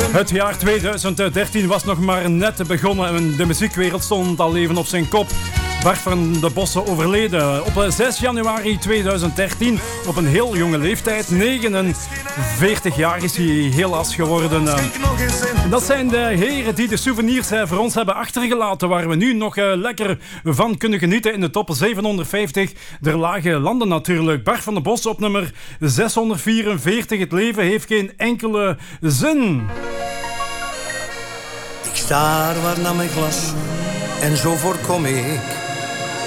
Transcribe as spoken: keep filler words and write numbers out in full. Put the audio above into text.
Het jaar tweeduizend dertien was nog maar net begonnen en de muziekwereld stond al even op zijn kop. Bart van de Bossen overleden op zes januari tweeduizend dertien op een heel jonge leeftijd. negenenveertig jaar is hij helaas geworden. Dat zijn de heren die de souvenirs voor ons hebben achtergelaten, waar we nu nog lekker van kunnen genieten in de top zevenhonderdvijftig der lage landen natuurlijk. Bart van de Bossen op nummer zeshonderdvierenveertig. Het leven heeft geen enkele zin. Ik staar waar naar mijn glas en zo voorkom ik